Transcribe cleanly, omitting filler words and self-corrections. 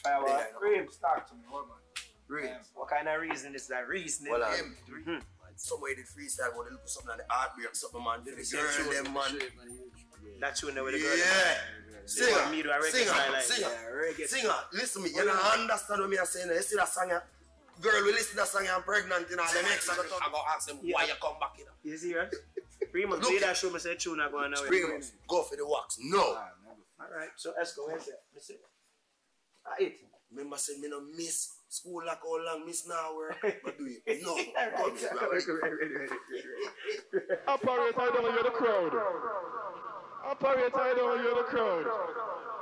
Firewall. Reams, talk to me, hold on. Reams. What kind of reason is that reason? Well, somewhere they freestyle about they look for something like the heartbreak, something man. For the girl, them man. That tune there with the girl. Yeah. Singer. Listen to me. You don't understand what I'm saying. You see that song? Girl, we listen to that song and pregnant, you know. The next song, I go ask them why you come back, you know. You see, right? Remus, play that show, I said tune not going now. Remus, go for the wax. No. Alright, so let's go. Where's that? Let's see. It. Remember, said me no miss school like how long miss now work, but do it. No. Operator, I don't hear the crowd. Operator, I don't hear the crowd.